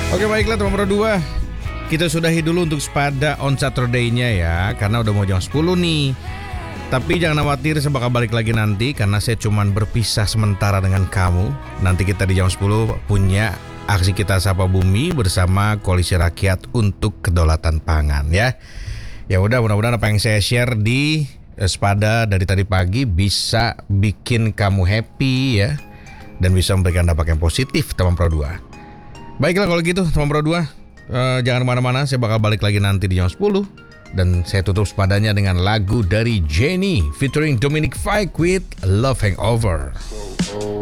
Oke, baiklah teman Pro 2. Kita sudahi dulu untuk Sepada on Saturday-nya ya, karena udah mau jam 10 nih. Tapi jangan khawatir, saya bakal balik lagi nanti karena saya cuman berpisah sementara dengan kamu. Nanti kita di jam 10 punya aksi Kita Sapa Bumi bersama Koalisi Rakyat untuk Kedaulatan Pangan ya. Ya udah, mudah-mudahan apa yang saya share di Sepada dari tadi pagi bisa bikin kamu happy ya, dan bisa memberikan dampak yang positif teman Pro 2. Baiklah kalau gitu teman Pro 2, jangan kemana-mana, saya bakal balik lagi nanti di jam 10. Dan saya tutup Sepadanya dengan lagu dari Jenny featuring Dominic Fike with Love Hangover.